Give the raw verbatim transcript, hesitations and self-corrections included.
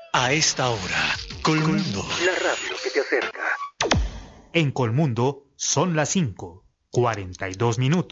A esta hora, Colmundo. La radio que te acerca. En Colmundo son las cinco, cuarenta y dos minutos.